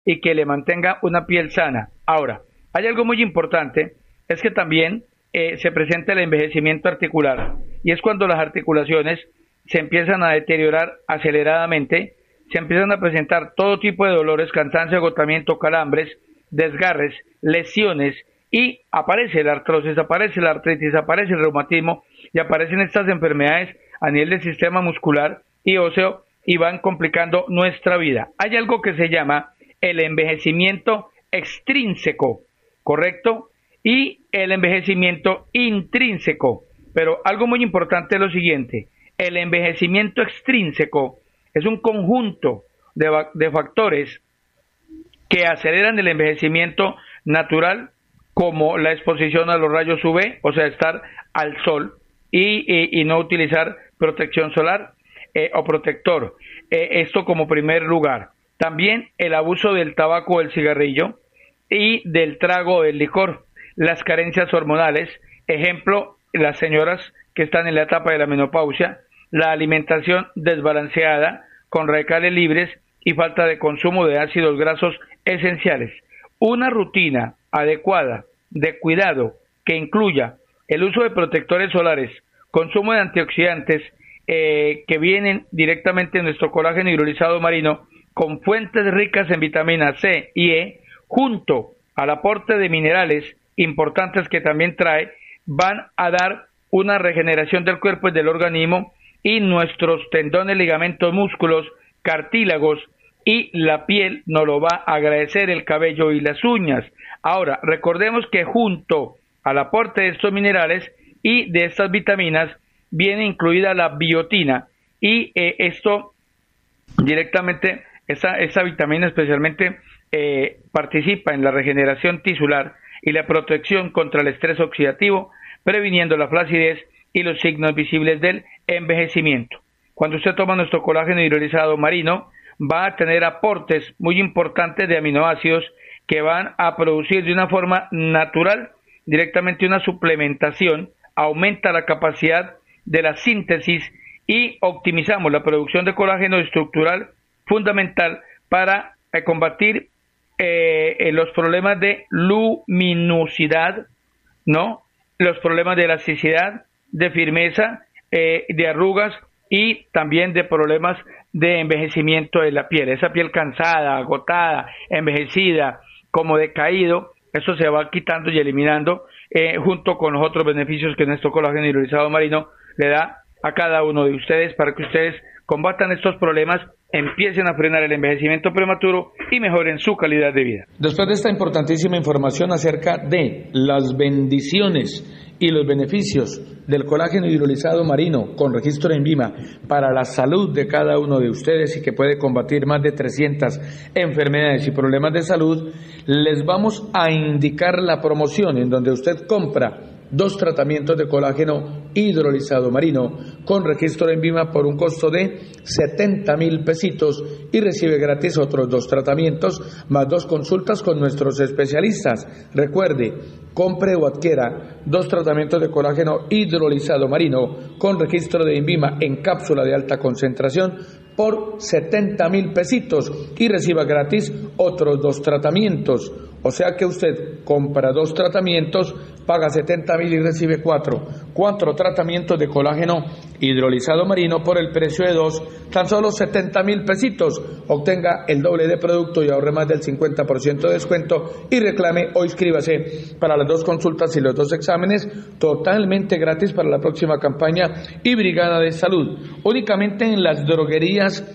y que le mantenga una piel sana. Ahora, hay algo muy importante, es que también se presenta el envejecimiento articular, y es cuando las articulaciones se empiezan a deteriorar aceleradamente, se empiezan a presentar todo tipo de dolores, cansancio, agotamiento, calambres, desgarres, lesiones, y aparece la artrosis, aparece la artritis, aparece el reumatismo, y aparecen estas enfermedades a nivel del sistema muscular y óseo, y van complicando nuestra vida. Hay algo que se llama el envejecimiento extrínseco, ¿correcto? Y el envejecimiento intrínseco. Pero algo muy importante es lo siguiente: el envejecimiento extrínseco es un conjunto de factores que aceleran el envejecimiento natural, como la exposición a los rayos UV, o sea, estar al sol y no utilizar protección solar o protector. Esto como primer lugar. También el abuso del tabaco o del cigarrillo y del trago o del licor. Las carencias hormonales, ejemplo, las señoras que están en la etapa de la menopausia, la alimentación desbalanceada con radicales libres y falta de consumo de ácidos grasos esenciales. Una rutina adecuada de cuidado que incluya el uso de protectores solares, consumo de antioxidantes que vienen directamente de nuestro colágeno hidrolizado marino, con fuentes ricas en vitamina C y E, junto al aporte de minerales importantes que también trae, van a dar una regeneración del cuerpo y del organismo, y nuestros tendones, ligamentos, músculos, cartílagos y la piel nos lo va a agradecer, el cabello y las uñas. Ahora, recordemos que junto al aporte de estos minerales y de estas vitaminas viene incluida la biotina, y esto directamente, esa vitamina especialmente participa en la regeneración tisular y la protección contra el estrés oxidativo, previniendo la flacidez y los signos visibles del envejecimiento. Cuando usted toma nuestro colágeno hidrolizado marino, va a tener aportes muy importantes de aminoácidos que van a producir de una forma natural directamente una suplementación, aumenta la capacidad de la síntesis y optimizamos la producción de colágeno estructural, fundamental para combatir los problemas de luminosidad, ¿no? Los problemas de elasticidad, de firmeza, de arrugas, y también de problemas de envejecimiento de la piel. Esa piel cansada, agotada, envejecida, como decaído, eso se va quitando y eliminando junto con los otros beneficios que nuestro colágeno hidrolizado marino le da a cada uno de ustedes, para que ustedes combatan estos problemas, empiecen a frenar el envejecimiento prematuro y mejoren su calidad de vida. Después de esta importantísima información acerca de las bendiciones y los beneficios del colágeno hidrolizado marino con registro en INVIMA para la salud de cada uno de ustedes, y que puede combatir más de 300 enfermedades y problemas de salud, les vamos a indicar la promoción en donde usted compra 2 tratamientos de colágeno hidrolizado marino con registro en INVIMA por un costo de 70,000 pesitos, y recibe gratis otros 2 tratamientos más 2 consultas con nuestros especialistas. Recuerde, compre o adquiera 2 tratamientos de colágeno hidrolizado marino con registro de INVIMA en cápsula de alta concentración por 70,000 pesitos y reciba gratis otros 2 tratamientos. O sea que usted compra 2 tratamientos, paga 70,000 y recibe 4 tratamientos de colágeno hidrolizado marino por el precio de 2, tan solo 70,000 pesitos. Obtenga el doble de producto y ahorre más del 50% de descuento, y reclame o inscríbase para las 2 consultas y los 2 exámenes totalmente gratis para la próxima campaña y brigada de salud, únicamente en las droguerías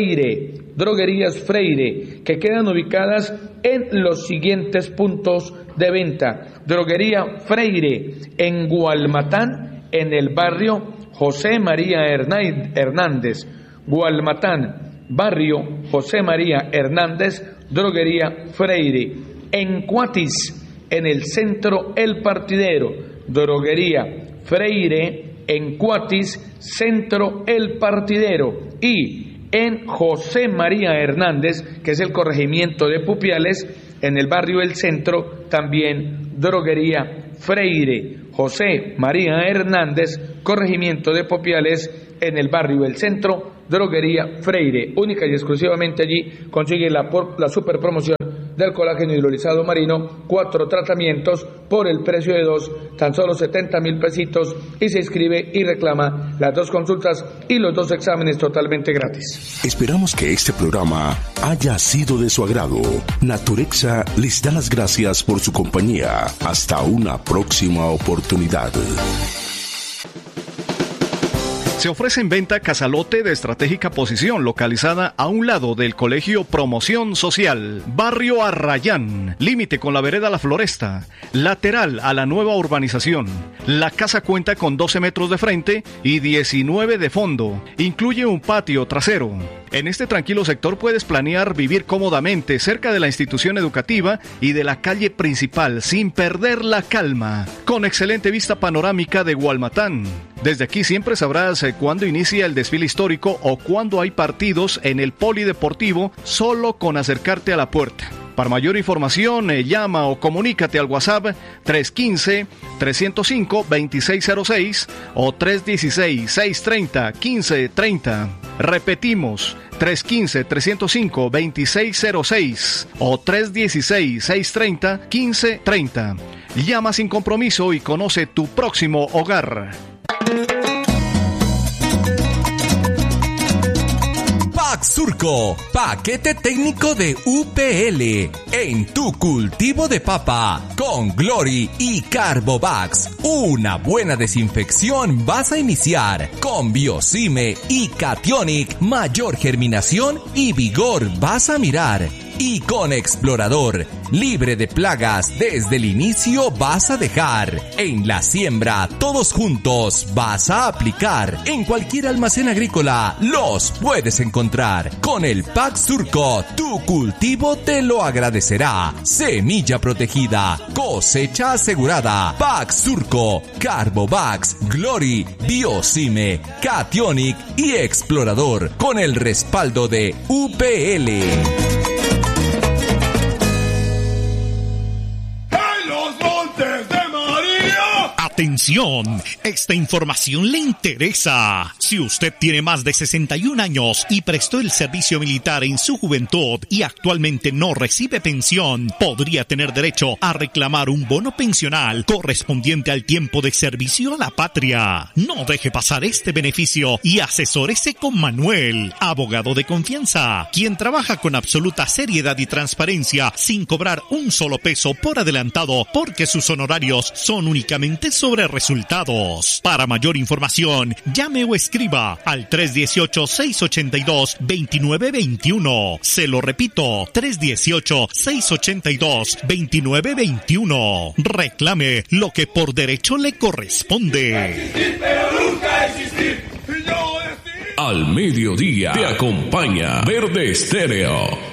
Freire, que quedan ubicadas en los siguientes puntos de venta. Droguería Freire en Gualmatán, en el barrio José María Hernández. Gualmatán, barrio José María Hernández, Droguería Freire. En Cuatis, en el centro El Partidero. Droguería Freire en Cuatis, centro El Partidero. Y en José María Hernández, que es el corregimiento de Pupiales, en el barrio El Centro, también Droguería Freire. José María Hernández, corregimiento de Pupiales, en el barrio El Centro, Droguería Freire. Única y exclusivamente allí consigue la super promoción del colágeno hidrolizado marino, 4 tratamientos por el precio de 2, tan solo 70,000 pesitos, y se inscribe y reclama las 2 consultas y los 2 exámenes totalmente gratis. Esperamos que este programa haya sido de su agrado. Naturexa les da las gracias por su compañía. Hasta una próxima oportunidad. Se ofrece en venta casalote de estratégica posición localizada a un lado del Colegio Promoción Social, Barrio Arrayán, límite con la vereda La Floresta, lateral a la nueva urbanización. La casa cuenta con 12 metros de frente y 19 de fondo. Incluye un patio trasero. En este tranquilo sector puedes planear vivir cómodamente cerca de la institución educativa y de la calle principal sin perder la calma, con excelente vista panorámica de Gualmatán. Desde aquí siempre sabrás cuándo inicia el desfile histórico o cuándo hay partidos en el polideportivo solo con acercarte a la puerta. Para mayor información, llama o comunícate al WhatsApp 315-305-2606 o 316-630-1530. Repetimos, 315-305-2606 o 316-630-1530. Llama sin compromiso y conoce tu próximo hogar. Surco, paquete técnico de UPL en tu cultivo de papa con Glory y Carbovax. Una buena desinfección vas a iniciar con Biocime y Cationic. Mayor germinación y vigor vas a mirar. Y con Explorador, libre de plagas desde el inicio vas a dejar. En la siembra, todos juntos vas a aplicar. En cualquier almacén agrícola los puedes encontrar. Con el Pack Surco, tu cultivo te lo agradecerá. Semilla protegida, cosecha asegurada. Pack Surco, Carbovax, Glory, Biocime, Cationic y Explorador. Con el respaldo de UPL. Atención, esta información le interesa. Si usted tiene más de 61 años y prestó el servicio militar en su juventud y actualmente no recibe pensión, podría tener derecho a reclamar un bono pensional correspondiente al tiempo de servicio a la patria. No deje pasar este beneficio y asesórese con Manuel, abogado de confianza, quien trabaja con absoluta seriedad y transparencia sin cobrar un solo peso por adelantado porque sus honorarios son únicamente sobre resultados. Para mayor información, llame o escriba al 318-682-2921. Se lo repito, 318-682-2921. Reclame lo que por derecho le corresponde. Al mediodía te acompaña Verde Estéreo.